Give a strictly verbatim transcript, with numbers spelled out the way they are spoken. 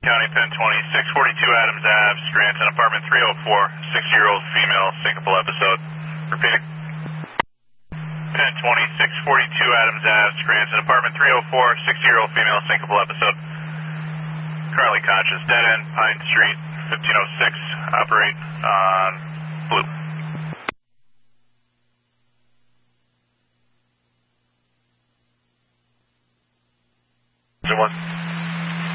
County, Penn twenty, six forty-two Adams Ave, Scranton, apartment three oh four, sixty-year-old female, syncopal episode. Repeating. Penn twenty, six forty-two Adams Ave, Scranton, apartment three oh four, sixty-year-old female, syncopal episode. Currently conscious, dead end, Pine Street, fifteen oh six, operate on blue. One.